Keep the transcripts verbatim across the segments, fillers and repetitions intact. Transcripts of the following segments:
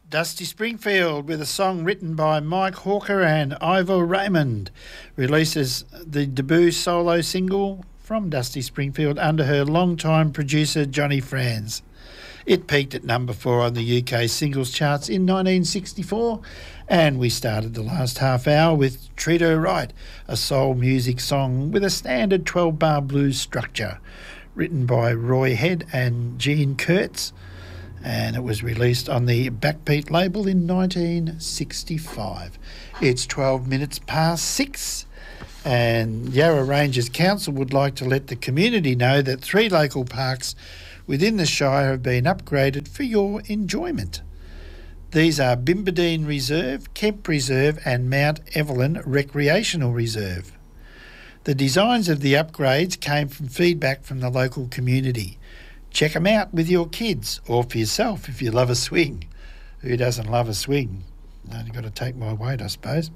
Dusty Springfield with a song written by Mike Hawker and Ivor Raymond releases the debut solo single from Dusty Springfield under her longtime producer Johnny Franz. It peaked at number four on the U K singles charts in nineteen sixty-four, and we started the last half hour with Treat Her Right, a soul music song with a standard twelve-bar blues structure, written by Roy Head and Gene Kurtz, and it was released on the Backbeat label in nineteen sixty-five. It's twelve minutes past six, and Yarra Ranges Council would like to let the community know that three local parks within the Shire have been upgraded for your enjoyment. These are Bimbadeen Reserve, Kemp Reserve and Mount Evelyn Recreational Reserve. The designs of the upgrades came from feedback from the local community. Check them out with your kids or for yourself if you love a swing. Who doesn't love a swing? Only got to take my weight, I suppose.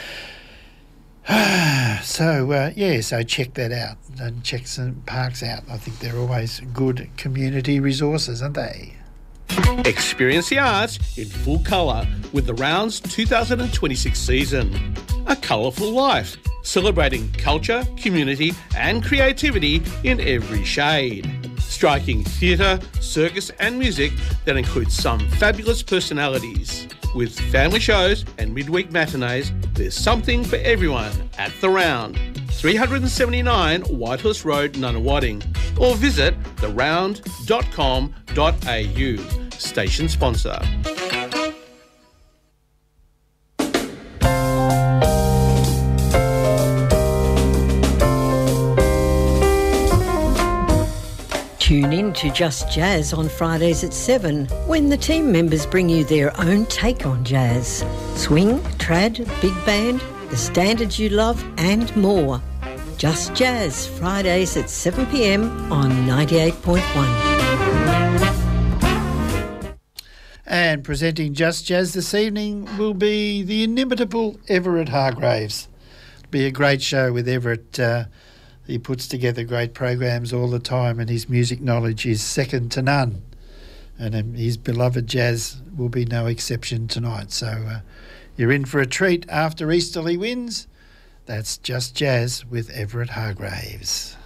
so, uh, yeah, so check that out and check some parks out. I think they're always good community resources, aren't they? Experience the arts in full colour with the Rounds two thousand twenty-six season. A colourful life, celebrating culture, community and creativity in every shade. Striking theatre, circus and music that includes some fabulous personalities. With family shows and midweek matinees, there's something for everyone at The Round. three seventy-nine Whitehorse Road, Nunawading, or visit the round dot com dot a u. Station sponsor. Tune in to Just Jazz on Fridays at seven when the team members bring you their own take on jazz. Swing, trad, big band, the standards you love and more. Just Jazz, Fridays at seven p m on ninety-eight point one. And presenting Just Jazz this evening will be the inimitable Everett Hargraves. It'll be a great show with Everett. Uh, He puts together great programs all the time and his music knowledge is second to none. And um, his beloved jazz will be no exception tonight. So uh, you're in for a treat after Easterly Winds. That's Just Jazz with Everett Hargraves.